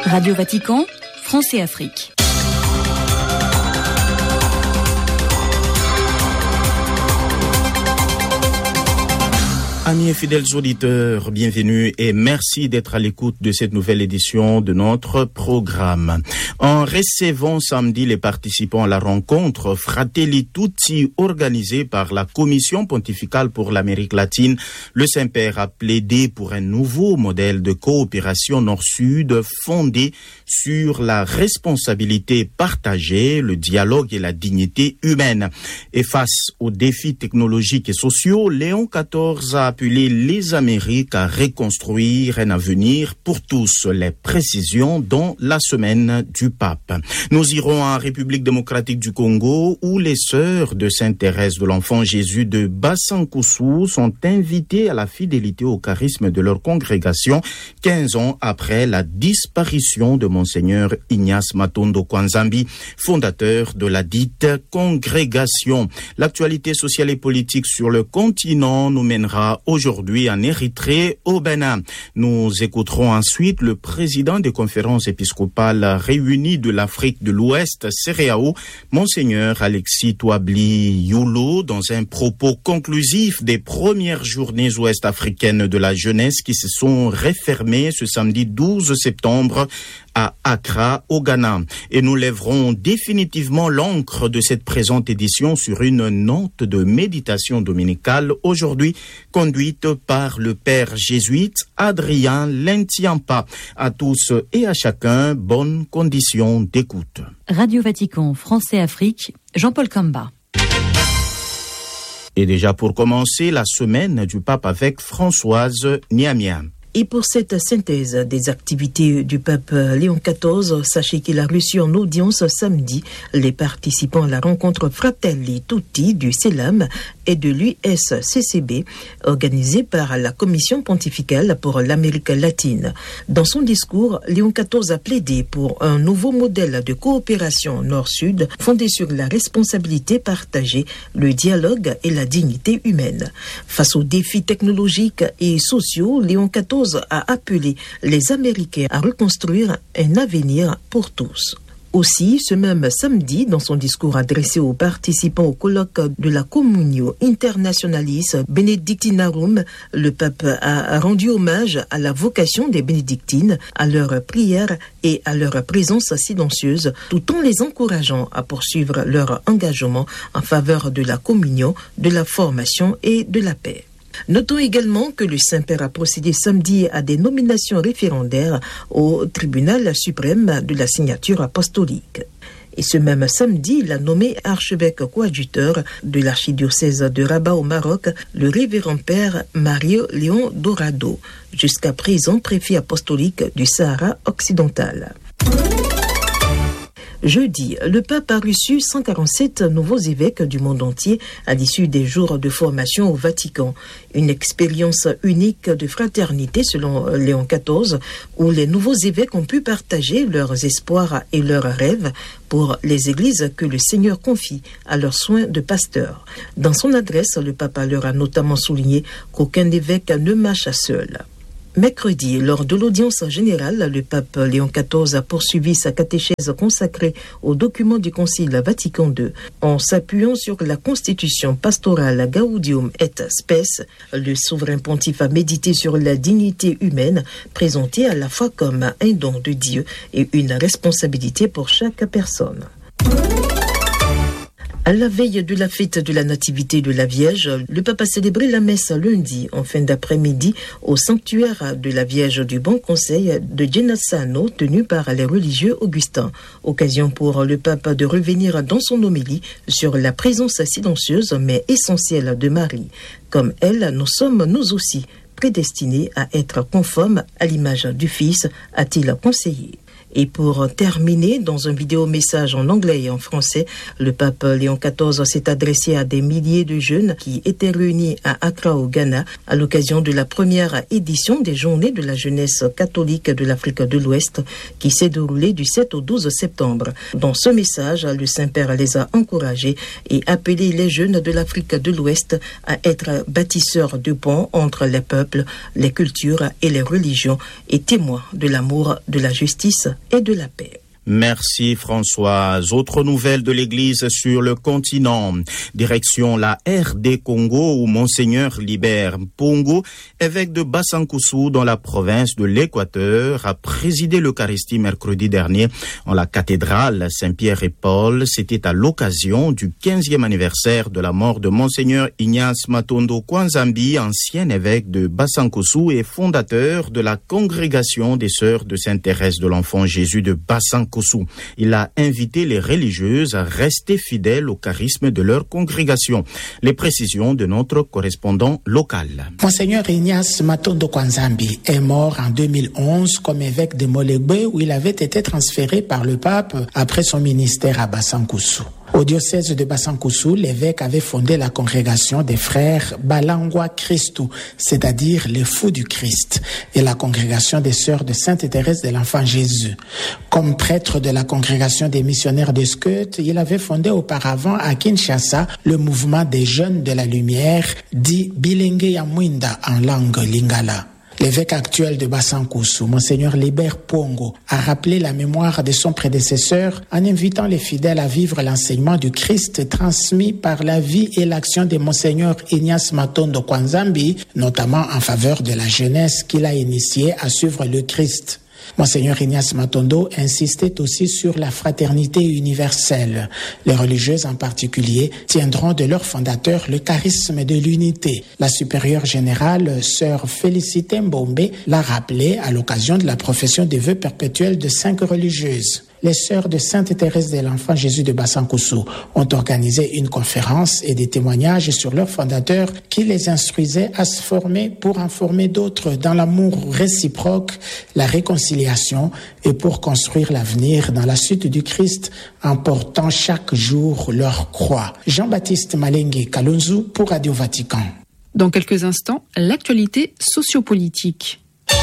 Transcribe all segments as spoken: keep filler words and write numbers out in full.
Radio Vatican, France et Afrique. Amis et fidèles auditeurs, bienvenue et merci d'être à l'écoute de cette nouvelle édition de notre programme. En recevant samedi les participants à la rencontre Fratelli Tutti organisée par la Commission pontificale pour l'Amérique latine, le Saint-Père a plaidé pour un nouveau modèle de coopération nord-sud fondé sur la responsabilité partagée, le dialogue et la dignité humaine. Et face aux défis technologiques et sociaux, Léon quatorze a appelé les Amériques à reconstruire un avenir pour tous. Les précisions dans la semaine du pape. Nous irons en République démocratique du Congo où les sœurs de Sainte Thérèse de l'Enfant Jésus de Bassankusu sont invitées à la fidélité au charisme de leur congrégation quinze ans après la disparition de Monseigneur Ignace Matondo Kwanzambi, fondateur de la dite congrégation. L'actualité sociale et politique sur le continent nous mènera aujourd'hui en Érythrée, au Bénin. Nous écouterons ensuite le président des conférences épiscopales réunies de l'Afrique de l'Ouest, C E R E A O, Monseigneur Alexis Touabli Youlo, dans un propos conclusif des premières journées ouest-africaines de la jeunesse qui se sont refermées ce samedi douze septembre à Accra, au Ghana. Et nous lèverons définitivement l'encre de cette présente édition sur une note de méditation dominicale aujourd'hui conduite par le père jésuite Adrien Lentiampa. À tous et à chacun, bonne condition d'écoute. Radio Vatican, France et Afrique, Jean-Paul Kamba. Et déjà pour commencer, la semaine du pape avec Françoise Niamia. Et pour cette synthèse des activités du pape Léon quatorze, sachez qu'il a reçu en audience samedi les participants à la rencontre Fratelli Tutti du CELAM et de l'U S C C B, organisée par la Commission pontificale pour l'Amérique latine. Dans son discours, Léon quatorze a plaidé pour un nouveau modèle de coopération nord-sud fondé sur la responsabilité partagée, le dialogue et la dignité humaine. Face aux défis technologiques et sociaux, Léon quatorze a appelé les Américains à reconstruire un avenir pour tous. Aussi, ce même samedi, dans son discours adressé aux participants au colloque de la Communio Internationalis Benedictinarum, le pape a rendu hommage à la vocation des bénédictines, à leur prière et à leur présence silencieuse, tout en les encourageant à poursuivre leur engagement en faveur de la communion, de la formation et de la paix. Notons également que le Saint-Père a procédé samedi à des nominations référendaires au tribunal suprême de la signature apostolique. Et ce même samedi, il a nommé archevêque coadjuteur de l'archidiocèse de Rabat au Maroc, le révérend père Mario Léon Dorado, jusqu'à présent préfet apostolique du Sahara occidental. Jeudi, le pape a reçu cent quarante-sept nouveaux évêques du monde entier à l'issue des jours de formation au Vatican. Une expérience unique de fraternité selon Léon quatorze, où les nouveaux évêques ont pu partager leurs espoirs et leurs rêves pour les églises que le Seigneur confie à leurs soins de pasteur. Dans son adresse, le pape leur a notamment souligné qu'aucun évêque ne marche seul. Mercredi, lors de l'audience générale, le pape Léon quatorze a poursuivi sa catéchèse consacrée aux documents du Concile Vatican deux. En s'appuyant sur la constitution pastorale Gaudium et Spes, le souverain pontife a médité sur la dignité humaine, présentée à la fois comme un don de Dieu et une responsabilité pour chaque personne. À la veille de la fête de la Nativité de la Vierge, le pape a célébré la messe lundi en fin d'après-midi au sanctuaire de la Vierge du Bon Conseil de Genazzano tenu par les religieux augustins. Occasion pour le pape de revenir dans son homélie sur la présence silencieuse mais essentielle de Marie. Comme elle, nous sommes nous aussi prédestinés à être conformes à l'image du Fils, a-t-il conseillé. Et pour terminer, dans un vidéo message en anglais et en français, le pape Léon quatorze s'est adressé à des milliers de jeunes qui étaient réunis à Accra au Ghana à l'occasion de la première édition des Journées de la jeunesse catholique de l'Afrique de l'Ouest qui s'est déroulée du sept au douze septembre. Dans ce message, le Saint-Père les a encouragés et appelé les jeunes de l'Afrique de l'Ouest à être bâtisseurs de ponts entre les peuples, les cultures et les religions et témoins de l'amour, de la justice et de la paix. Merci Françoise. Autre nouvelle de l'Église sur le continent. Direction la R D Congo où Monseigneur Libert Pongo, évêque de Bassankusu dans la province de l'Équateur, a présidé l'Eucharistie mercredi dernier en la cathédrale Saint-Pierre et Paul. C'était à l'occasion du quinzième anniversaire de la mort de Monseigneur Ignace Matondo Kwanzambi, ancien évêque de Bassankusu et fondateur de la congrégation des Sœurs de Sainte-Thérèse de l'Enfant Jésus de Bassankusu. Il a invité les religieuses à rester fidèles au charisme de leur congrégation. Les précisions de notre correspondant local. Monseigneur Ignace Matondo Kwanzambi est mort en deux mille onze comme évêque de Molegbe où il avait été transféré par le pape après son ministère à Bassankusu. Au diocèse de Bassankusu, l'évêque avait fondé la congrégation des frères Balangwa Christu, c'est-à-dire les fous du Christ, et la congrégation des sœurs de Sainte-Thérèse de l'Enfant Jésus. Comme prêtre de la congrégation des missionnaires de Skeut, il avait fondé auparavant à Kinshasa le mouvement des jeunes de la lumière, dit Bilenge ya Mwinda en langue lingala. L'évêque actuel de Bassankusu, Monseigneur Libert Pongo, a rappelé la mémoire de son prédécesseur en invitant les fidèles à vivre l'enseignement du Christ transmis par la vie et l'action de Monseigneur Ignace Matondo Kwanzambi, notamment en faveur de la jeunesse qu'il a initiée à suivre le Christ. Monseigneur Ignace Matondo insistait aussi sur la fraternité universelle. Les religieuses en particulier tiendront de leur fondateur le charisme de l'unité. La supérieure générale, sœur Félicité Mbombe, l'a rappelé à l'occasion de la profession des vœux perpétuels de cinq religieuses. Les sœurs de Sainte-Thérèse de l'Enfant Jésus de Bassankusu ont organisé une conférence et des témoignages sur leur fondateur qui les instruisait à se former pour en former d'autres dans l'amour réciproque, la réconciliation et pour construire l'avenir dans la suite du Christ en portant chaque jour leur croix. Jean-Baptiste Malengue Kalonzu pour Radio Vatican. Dans quelques instants, l'actualité sociopolitique.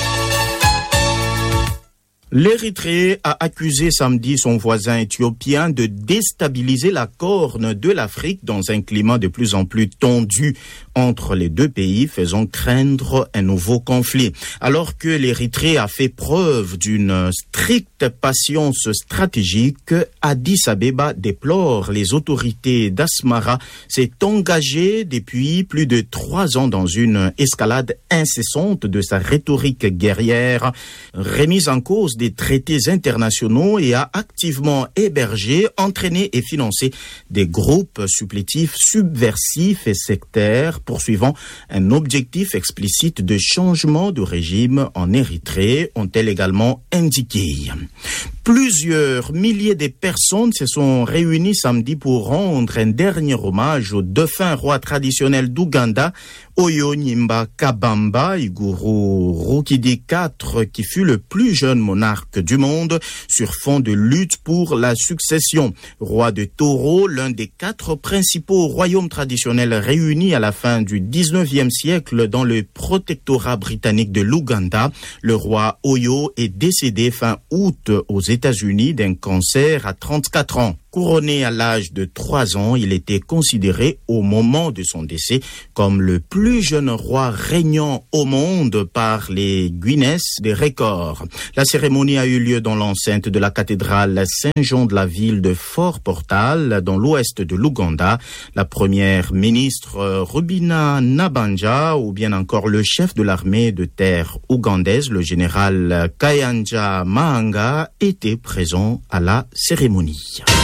L'Érythrée a accusé samedi son voisin éthiopien de déstabiliser la corne de l'Afrique dans un climat de plus en plus tendu entre les deux pays, faisant craindre un nouveau conflit. Alors que l'Érythrée a fait preuve d'une stricte patience stratégique, Addis Abeba déplore les autorités d'Asmara s'est engagée depuis plus de trois ans dans une escalade incessante de sa rhétorique guerrière, remise en cause des traités internationaux et a activement hébergé, entraîné et financé des groupes supplétifs subversifs et sectaires poursuivant un objectif explicite de changement de régime en Érythrée, ont-elles également indiqué. Plusieurs milliers de personnes se sont réunies samedi pour rendre un dernier hommage au défunt roi traditionnel d'Ouganda, Oyonyimba Kabamba Iguru Rukidi quatre, qui fut le plus jeune monarque du monde sur fond de lutte pour la succession. Roi de Toro, l'un des quatre principaux royaumes traditionnels réunis à la fin du dix-neuvième siècle dans le protectorat britannique de l'Ouganda, le roi Oyo est décédé fin août aux États-Unis d'un cancer à trente-quatre ans. Couronné à l'âge de trois ans, il était considéré au moment de son décès comme le plus jeune roi régnant au monde par les Guinness des records. La cérémonie a eu lieu dans l'enceinte de la cathédrale Saint-Jean de la ville de Fort Portal, dans l'ouest de l'Ouganda. La première ministre Rubina Nabanja, ou bien encore le chef de l'armée de terre ougandaise, le général Kayanja Mahanga, étaient présents à la cérémonie.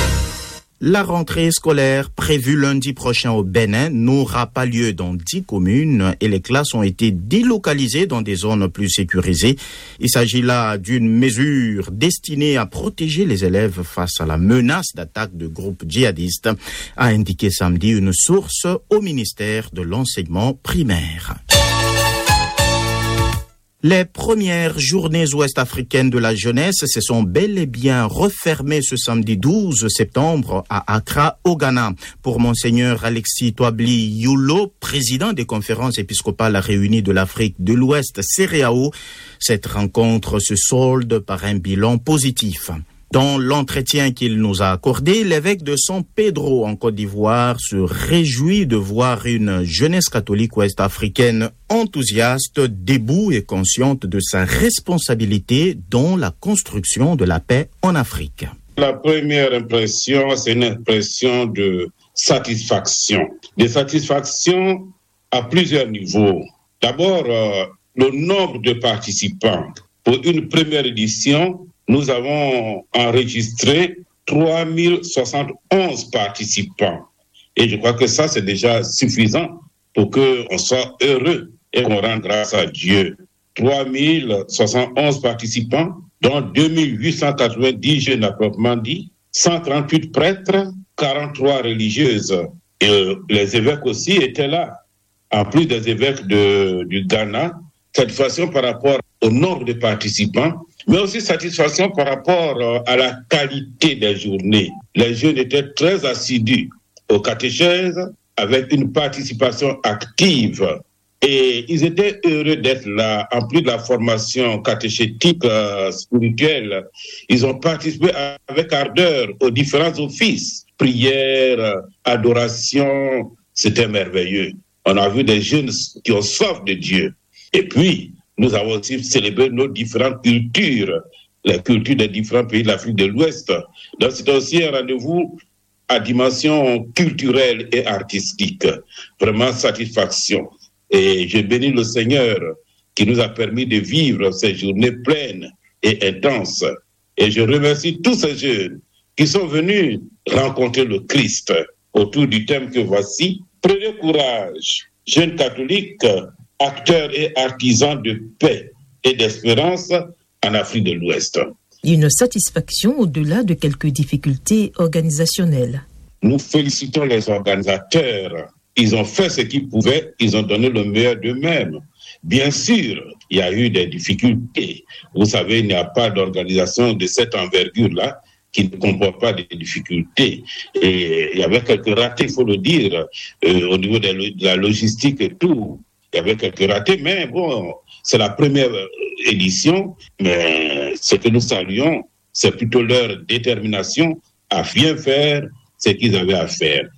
La rentrée scolaire prévue lundi prochain au Bénin n'aura pas lieu dans dix communes et les classes ont été délocalisées dans des zones plus sécurisées. Il s'agit là d'une mesure destinée à protéger les élèves face à la menace d'attaque de groupes djihadistes, a indiqué samedi une source au ministère de l'enseignement primaire. Les premières journées ouest-africaines de la jeunesse se sont bel et bien refermées ce samedi douze septembre à Accra, au Ghana. Pour Monseigneur Alexis Touabli Yulo, président des conférences épiscopales réunies de l'Afrique de l'Ouest, C E R E A O, cette rencontre se solde par un bilan positif. Dans l'entretien qu'il nous a accordé, l'évêque de San Pedro en Côte d'Ivoire se réjouit de voir une jeunesse catholique ouest-africaine enthousiaste, debout et consciente de sa responsabilité dans la construction de la paix en Afrique. La première impression, c'est une impression de satisfaction. De satisfaction à plusieurs niveaux. D'abord, euh, le nombre de participants. Pour une première édition, nous avons enregistré trois mille soixante et onze participants. Et je crois que ça, c'est déjà suffisant pour qu'on soit heureux et qu'on rende grâce à Dieu. trois mille soixante et onze participants, dont deux mille huit cent quatre-vingt-dix jeunes à proprement dit, cent trente-huit prêtres, quarante-trois religieuses. Et les évêques aussi étaient là, en plus des évêques de, du Ghana. Satisfaction par rapport au nombre de participants, mais aussi satisfaction par rapport à la qualité des journées. Les jeunes étaient très assidus aux catéchèses avec une participation active et ils étaient heureux d'être là. En plus de la formation catéchétique euh, spirituelle, ils ont participé avec ardeur aux différents offices, prière, adoration, c'était merveilleux. On a vu des jeunes qui ont soif de Dieu. Et puis, nous avons aussi célébré nos différentes cultures, les cultures des différents pays de l'Afrique de l'Ouest. Donc, c'était aussi un rendez-vous à dimension culturelle et artistique. Vraiment satisfaction. Et je bénis le Seigneur qui nous a permis de vivre ces journées pleines et intenses. Et je remercie tous ces jeunes qui sont venus rencontrer le Christ autour du thème que voici. Prenez courage, jeunes catholiques, acteurs et artisans de paix et d'espérance en Afrique de l'Ouest. Une satisfaction au-delà de quelques difficultés organisationnelles. Nous félicitons les organisateurs. Ils ont fait ce qu'ils pouvaient, ils ont donné le meilleur d'eux-mêmes. Bien sûr, il y a eu des difficultés. Vous savez, il n'y a pas d'organisation de cette envergure-là qui ne comporte pas de difficultés. Et il y avait quelques ratés, il faut le dire, euh, au niveau de la logistique et tout. Il y avait quelques ratés, mais bon, c'est la première édition, mais ce que nous saluons, c'est plutôt leur détermination à bien faire ce qu'ils avaient à faire.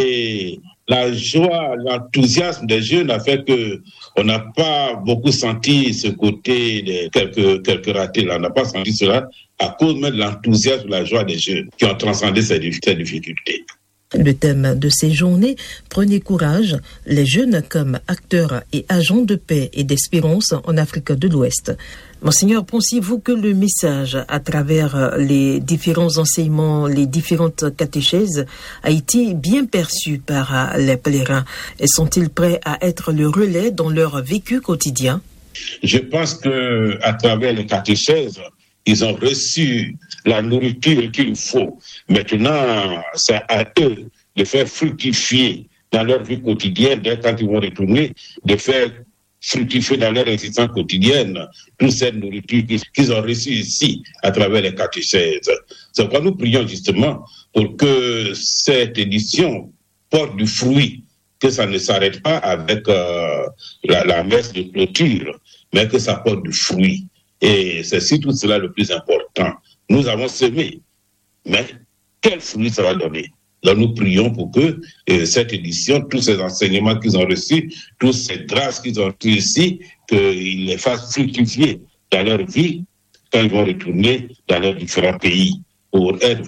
Et la joie, l'enthousiasme des jeunes a fait que on n'a pas beaucoup senti ce côté de quelques, quelques ratés là. On n'a pas senti cela à cause même de l'enthousiasme, de la joie des jeunes qui ont transcendé ces difficultés. Le thème de ces journées, prenez courage, les jeunes comme acteurs et agents de paix et d'espérance en Afrique de l'Ouest. Monseigneur, pensez-vous que le message à travers les différents enseignements, les différentes catéchèses a été bien perçu par les pèlerins? Et sont-ils prêts à être le relais dans leur vécu quotidien? Je pense que à travers les catéchèses, ils ont reçu la nourriture qu'il faut. Maintenant, c'est à eux de faire fructifier dans leur vie quotidienne, dès quand ils vont retourner, de faire fructifier dans leur existence quotidienne toute cette nourriture qu'ils ont reçue ici à travers les catéchèses. C'est pourquoi nous prions justement pour que cette édition porte du fruit, que ça ne s'arrête pas avec euh, la, la messe de clôture, mais que ça porte du fruit. Et c'est surtout cela le plus important. Nous avons semé, mais quel fruit ça va donner? Donc nous prions pour que euh, cette édition, tous ces enseignements qu'ils ont reçus, toutes ces grâces qu'ils ont reçues ici, qu'ils les fassent fructifier dans leur vie quand ils vont retourner dans leurs différents pays pour être